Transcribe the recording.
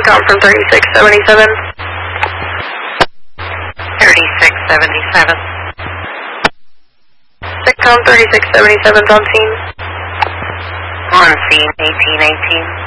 CENTCOM from 3677. 3677. CENTCOM 3677 's on scene. On scene, 1818.